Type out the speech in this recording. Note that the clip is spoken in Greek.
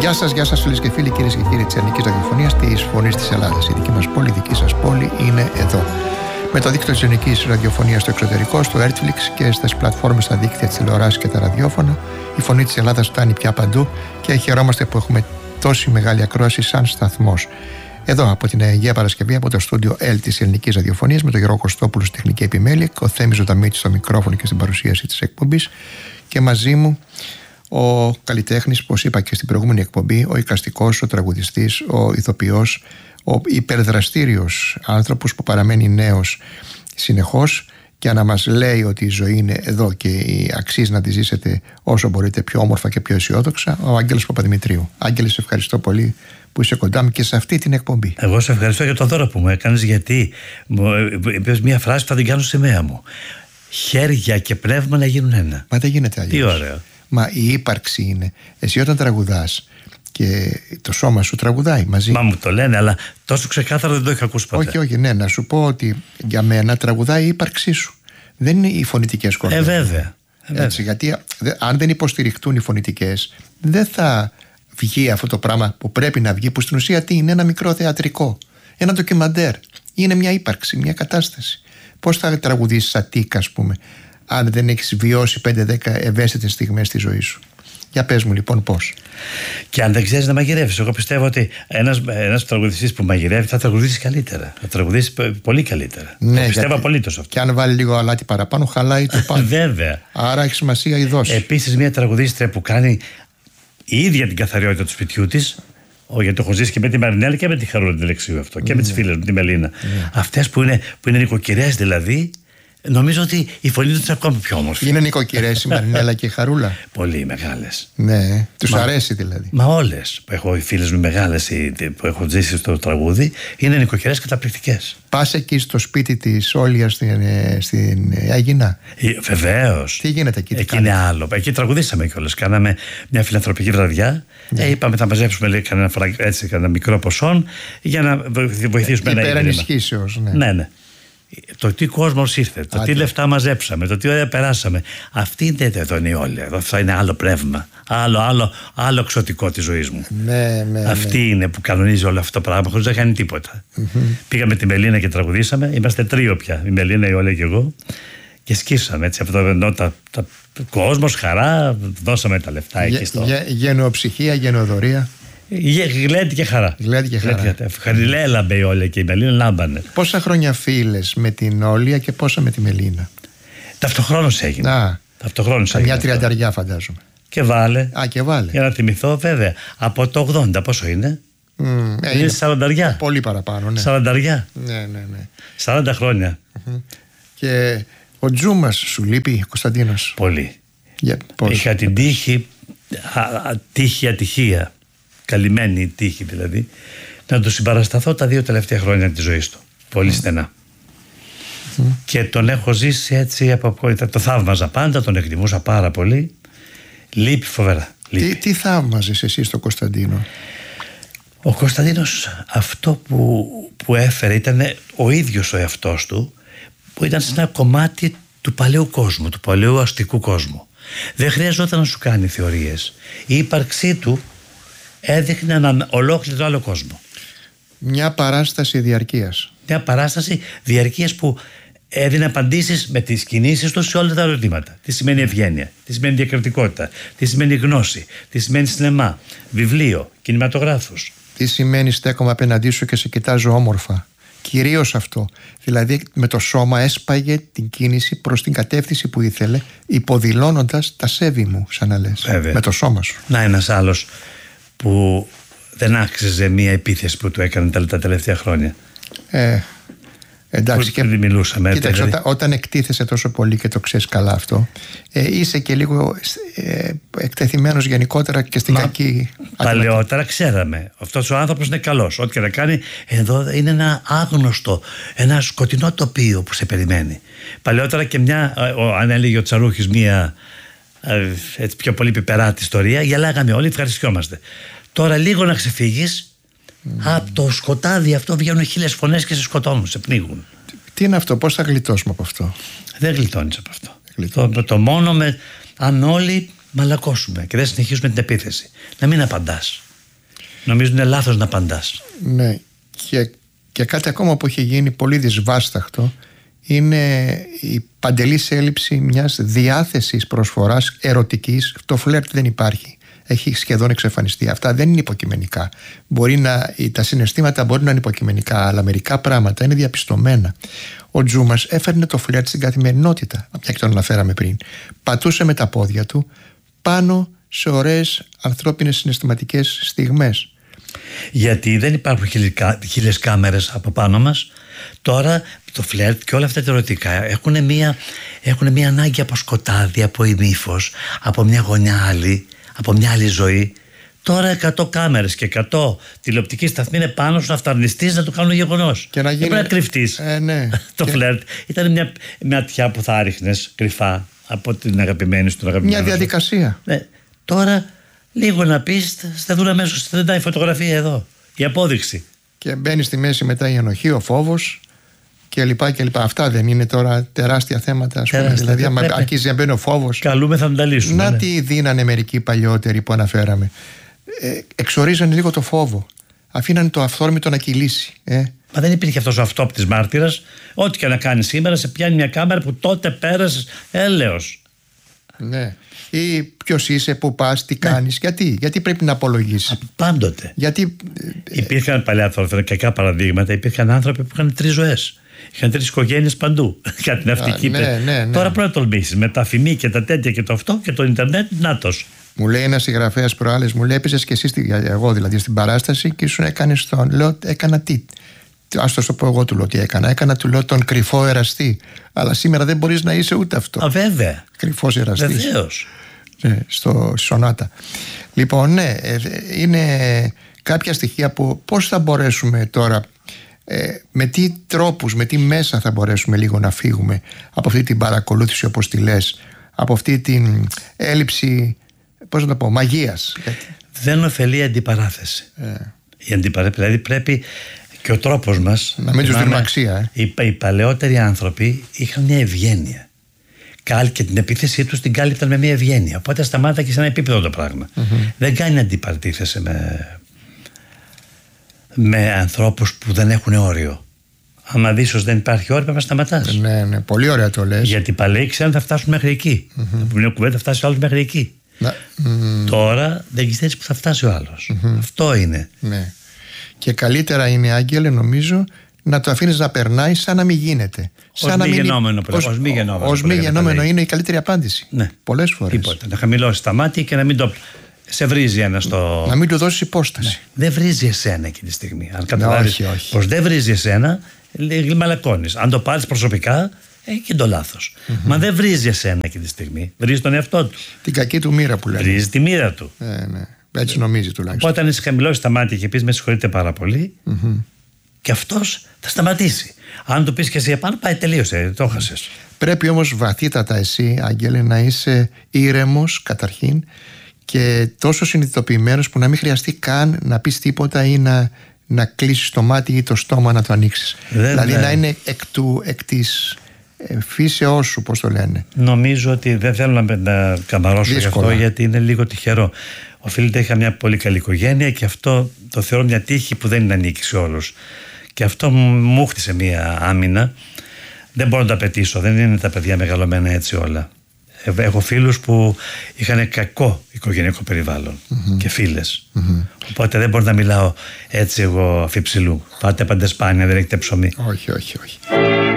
Γεια σας φίλες και φίλοι, κυρίες και κύριοι της Ελληνικής Ραδιοφωνίας, της Φωνής της Ελλάδας. Η δική μας πόλη, η δική σας πόλη είναι εδώ. Με το δίκτυο της Ελληνικής Ραδιοφωνίας στο εξωτερικό, στο Airflix και στις πλατφόρμες στα δίκτυα της τηλεοράσης και τα ραδιόφωνα, η Φωνή της Ελλάδας φτάνει πια παντού και χαιρόμαστε που έχουμε τόση μεγάλη ακρόαση σαν σταθμός. Εδώ από την Αγία Παρασκευή, από το στούντιο L της Ελληνικής Ραδιοφωνίας, με τον Γιώργο Κωστόπουλο στη τεχνική επιμέλεια, ο Θέμης Ζωνταμίτης στο μικρόφωνο και στην παρουσίαση της εκπομπής, και μαζί μου ο καλλιτέχνης, όπως είπα και στην προηγούμενη εκπομπή, ο εικαστικός, ο τραγουδιστής, ο ηθοποιός, ο υπερδραστήριος άνθρωπος που παραμένει νέος συνεχώς και να μας λέει ότι η ζωή είναι εδώ και αξίζει να τη ζήσετε όσο μπορείτε πιο όμορφα και πιο αισιόδοξα, ο Άγγελος Παπαδημητρίου. Άγγελε, σε ευχαριστώ πολύ που είσαι κοντά μου και σε αυτή την εκπομπή. Εγώ σε ευχαριστώ για το δώρο που μου έκανες, γιατί μου είπες μια φράση που θα την κάνω σημαία μου. Χέρια και πνεύμα να γίνουν ένα. Μα δεν γίνεται αλλιώς. Τι ωραίο. Μα η ύπαρξη είναι. Εσύ όταν τραγουδάς και το σώμα σου τραγουδάει μαζί. Μα μου το λένε, αλλά τόσο ξεκάθαρα δεν το είχα ακούσει ποτέ. Όχι, ναι, να σου πω ότι για μένα τραγουδάει η ύπαρξή σου. Δεν είναι οι φωνητικές κορδές. Βέβαια. Έτσι, γιατί αν δεν υποστηριχτούν οι φωνητικές, δεν θα βγει αυτό το πράγμα που πρέπει να βγει, που στην ουσία τι είναι? Ένα μικρό θεατρικό, ένα ντοκιμαντέρ. Είναι μια ύπαρξη, μια κατάσταση. Πώς θα τραγουδήσεις ατίκα, ας πούμε, αν δεν έχεις βιώσει 5-10 ευαίσθητες στιγμές στη ζωή σου? Για πες μου λοιπόν πώς. Και αν δεν ξέρεις να μαγειρεύεις, εγώ πιστεύω ότι ένας τραγουδιστής που μαγειρεύει θα τραγουδήσει καλύτερα. Θα τραγουδήσει πολύ καλύτερα. Ναι, το πιστεύω απολύτως αυτό. Και αν βάλει λίγο αλάτι παραπάνω, χαλάει το πάνω. Βέβαια. Άρα έχει σημασία η δόση. Επίσης, μια τραγουδίστρια που κάνει η ίδια την καθαριότητα του σπιτιού της. Γιατί το έχω ζήσει και με τη Μαρινέλα και με τη Χαρούλα την Λεξίου αυτό. Και με τις φίλες μου, τη Μελίνα. Αυτές που είναι νοικοκυρές δηλαδή. Νομίζω ότι η φωνή τους είναι ακόμα πιο όμορφη. Είναι νοικοκυρές η Μαρινέλα και η Χαρούλα. Πολύ μεγάλες. Ναι, τους αρέσει δηλαδή. Μα όλες που έχω, οι φίλες μου μεγάλες που έχω ζήσει στο τραγούδι, είναι νοικοκυρές καταπληκτικές. Πας εκεί στο σπίτι της Όλιας στην Αίγινα? Βεβαίως. Τι γίνεται εκεί? Εκεί είναι άλλο. Εκεί τραγουδήσαμε κιόλας. Κάναμε μια φιλανθρωπική βραδιά. Είπαμε θα μαζέψουμε κανένα μικρό ποσό για να βοηθήσουμε ένα ίδρυμα. Υπερενισχύσεως. Ναι. Το τι κόσμος ήρθε, το τι λεφτά μαζέψαμε, το τι ωραία περάσαμε. Αυτή είναι εδώ είναι η όλη. Αυτό είναι άλλο πνεύμα. Άλλο εξωτικό της ζωής μου. Ναι. Αυτή είναι που κανονίζει όλο αυτό το πράγμα χωρίς να κάνει τίποτα. Πήγαμε τη Μελίνα και τραγουδήσαμε. Είμαστε τρίο πια. Η Μελίνα, η Όλια και εγώ. Και σκίσαμε έτσι αυτό το κόσμος, χαρά. Δώσαμε τα λεφτά εκεί στο. Γενοψυχία, γενοδορία. Γλέντι και χαρά. Έλαμπε η Όλια και η Μελίνα, λάμπανε. Πόσα χρόνια φίλες με την Όλια και πόσα με τη Μελίνα? Ταυτοχρόνως έγινε. Μια τριανταριά φαντάζομαι. Και βάλε. Και βάλε. Για να τιμηθώ, βέβαια. Από το 80 πόσο είναι? Είναι 40. Πολύ παραπάνω, ναι. 40. Ναι. 40 χρόνια. Και ο Τζούμας σου λείπει, Κωνσταντίνος? Πολύ. Πώς? Είχα την ατυχία. Καλυμμένη τύχη δηλαδή, να του συμπαρασταθώ τα 2 τελευταία χρόνια της ζωής του. Πολύ στενά. Και τον έχω ζήσει έτσι, το θαύμαζα πάντα, τον εκτιμούσα πάρα πολύ. Λείπει φοβερά. Τι θαύμαζες εσύ στο Κωνσταντίνο? Ο Κωνσταντίνος αυτό που έφερε ήταν ο ίδιος ο εαυτός του, που ήταν σε ένα κομμάτι του παλαιού κόσμου, του παλαιού αστικού κόσμου. Δεν χρειαζόταν να σου κάνει θεωρίες. Η ύπαρξή του έδειχνε έναν ολόκληρο άλλο κόσμο. Μια παράσταση διαρκείας. Μια παράσταση διαρκείας που έδινε απαντήσεις με τις κινήσεις του σε όλα τα ερωτήματα. Τι σημαίνει ευγένεια, τι σημαίνει διακριτικότητα, τι σημαίνει γνώση, τι σημαίνει σινεμά, βιβλίο, κινηματογράφους. Τι σημαίνει στέκομαι απέναντί σου και σε κοιτάζω όμορφα. Κυρίως αυτό. Δηλαδή με το σώμα έσπαγε την κίνηση προς την κατεύθυνση που ήθελε, υποδηλώνοντας τα σέβη μου, σαν να λες. Με το σώμα σου. Να, ένας άλλος που δεν άξιζε μία επίθεση που του έκανε τα τελευταία χρόνια. Εντάξει, και μιλούσαμε. Κοίταξε, όταν εκτίθεσαι τόσο πολύ και το ξέρεις καλά αυτό, είσαι και λίγο εκτεθειμένος γενικότερα και στην κακή. Παλαιότερα ξέραμε αυτός ο άνθρωπος είναι καλός, ό,τι και να κάνει. Εδώ είναι ένα άγνωστο, ένα σκοτεινό τοπίο που σε περιμένει. Παλαιότερα και αν έλεγε ο Τσαρούχης μία έτσι πιο πολύ πιπεράτη ιστορία, γελάγαμε όλοι, ευχαριστιόμαστε. Τώρα λίγο να ξεφύγεις, από το σκοτάδι αυτό βγαίνουν 1000 φωνές και σε σκοτώνουν, σε πνίγουν. Τι είναι αυτό, πώς θα γλιτώσουμε από αυτό? Δεν γλιτώνεις από αυτό. Το μόνο αν όλοι μαλακώσουμε και δεν συνεχίσουμε την επίθεση. Να μην απαντάς. Νομίζω είναι λάθος να απαντάς. Ναι. Και κάτι ακόμα που έχει γίνει πολύ δυσβάσταχτο είναι η παντελής έλλειψη μιας διάθεσης προσφοράς ερωτικής. Το φλερτ δεν υπάρχει. Έχει σχεδόν εξαφανιστεί. Αυτά δεν είναι υποκειμενικά. Τα συναισθήματα μπορεί να είναι υποκειμενικά, αλλά μερικά πράγματα είναι διαπιστωμένα. Ο Τζούμας έφερνε το φλερτ στην καθημερινότητα, μια και τον αναφέραμε πριν. Πατούσε με τα πόδια του πάνω σε ωραίες ανθρώπινες συναισθηματικές στιγμές. Γιατί δεν υπάρχουν χίλιες κάμερες από πάνω μας. Τώρα το φλερτ και όλα αυτά τα ερωτικά έχουν μια ανάγκη από σκοτάδι, από ημίφος, από μια γωνιά άλλη, από μια άλλη ζωή. Τώρα 100 κάμερες και 100 τηλεοπτικοί σταθμοί είναι πάνω σου να φταρνιστείς, να το κάνουν γεγονός. Και να γίνει... Δεν πρέπει να κρυφτείς. Ναι. Το φλερτ ήταν μια ματιά που θα ρίχνες κρυφά από την αγαπημένη σου, τον αγαπημένο. Μια διαδικασία. Ναι. Τώρα λίγο να πεις, θα δουν αμέσως, δεν τα η φωτογραφία εδώ, η απόδειξη. Και μπαίνει στη μέση μετά η ενοχή, ο φόβος κλπ. Αυτά δεν είναι τώρα τεράστια θέματα, ας πούμε? Δηλαδή, άμα αρχίζει να μπαίνει ο φόβος. Καλούμε, θα τα λύσουμε. Να τι δίνανε μερικοί παλιότεροι που αναφέραμε. Εξορίζανε λίγο το φόβο. Αφήνανε το αυθόρμητο να κυλήσει. Μα δεν υπήρχε αυτός ο αυτόπτης μάρτυρας. Ό,τι και να κάνεις σήμερα, σε πιάνει μια κάμερα που τότε πέρασες έλεος. Ναι. Ή ποιος είσαι, πού πας, τι κάνεις, γιατί πρέπει να απολογήσεις. Πάντοτε. Γιατί... Υπήρχαν παλιά κακά παραδείγματα, υπήρχαν άνθρωποι που είχαν 3 ζωές. Είχαν 3 οικογένειες παντού. Κάτι ναυτική. Ναι. Τώρα πρέπει να τολμήσεις με τα φημί και τα τέτοια και το αυτό και το Ιντερνετ, νάτος. Μου λέει ένας συγγραφέας προάλλες, μου λέει, έπαιζες και εσύ, εγώ δηλαδή, στην παράσταση και ήσουν έκανες τον. Λέω, έκανα τι. Ας το πω εγώ, του λέω τι έκανα. Έκανα, του λέω, τον κρυφό εραστή. Αλλά σήμερα δεν μπορείς να είσαι ούτε αυτό. Βέβαια. Κρυφός εραστής. Βεβαίως. Στο σονάτα. Λοιπόν, ναι, είναι κάποια στοιχεία που πώς θα μπορέσουμε τώρα, με τι τρόπους, με τι μέσα θα μπορέσουμε λίγο να φύγουμε από αυτή την παρακολούθηση, όπως τη λες, από αυτή την έλλειψη, πώς να το πω, μαγείας. Δεν ωφελεί η αντιπαράθεση. Δηλαδή πρέπει και ο τρόπος μας να μην τους δίνουμε αξία. Οι παλαιότεροι άνθρωποι είχαν μια ευγένεια και την επίθεσή τους την κάλυπταν με μια ευγένεια. Οπότε σταμάτα και σε ένα επίπεδο το πράγμα. Δεν κάνει αντιπαρτίθεση με ανθρώπους που δεν έχουν όριο. Άμα δεις πως δεν υπάρχει όριο, πρέπει να σταματάς. Ναι, πολύ ωραία το λες. Γιατί οι παλαιοί ξέρουν θα φτάσουν μέχρι εκεί. Από μια κουβέντα θα φτάσει ο άλλος μέχρι εκεί. Τώρα δεν ξέρεις που θα φτάσει ο άλλος. Αυτό είναι. Ναι. Και καλύτερα είναι, Άγγελε, νομίζω, να το αφήνεις να περνάει σαν να μην γίνεται. Ως μη γεννόμενο είναι η καλύτερη απάντηση. Ναι. Πολλές φορές. Τίποτα. Να χαμηλώσεις τα μάτια και να μην το. Σε βρίζει ένα στο. Να μην του δώσεις υπόσταση. Ναι. Δεν βρίζει εσένα εκείνη τη στιγμή. Αν καταλάβεις πως δεν βρίζει εσένα, μαλακώνεις. Αν το πάρεις προσωπικά, έχει και το λάθος. Μα δεν βρίζει εσένα εκείνη τη στιγμή. Βρίζει τον εαυτό του. Την κακή του μοίρα που λέει. Βρίζει τη μοίρα του. Ναι. Έτσι νομίζει τουλάχιστον. Οπότε αν εσύ χαμηλώσεις τα μάτια και πεις με συγχωρείτε πάρα πολύ, και αυτός θα σταματήσει. Αν του πεις και εσύ επάνω, πάει, τελείωσε, το έχασες. Πρέπει όμως βαθύτατα εσύ, Άγγελε, να είσαι ήρεμος καταρχήν και τόσο συνειδητοποιημένος που να μην χρειαστεί καν να πεις τίποτα ή να κλείσεις το μάτι ή το στόμα να το ανοίξεις. Δηλαδή να είναι εκ της φύσεώς σου, πώς το λένε. Νομίζω ότι δεν θέλω να καμαρώσω γι' αυτό, γιατί είναι λίγο τυχερό. Οφείλεται, είχα μια πολύ καλή οικογένεια και αυτό το θεωρώ μια τύχη που δεν ανήκει σε όλους. Και αυτό μου χτίσε μια άμυνα. Δεν μπορώ να το απαιτήσω, δεν είναι τα παιδιά μεγαλωμένα έτσι όλα. Έχω φίλους που είχαν κακό οικογενειακό περιβάλλον και φίλες. Οπότε δεν μπορώ να μιλάω έτσι εγώ αφιψηλού. Πάτε παντεσπάνια, δεν έχετε ψωμί. Όχι.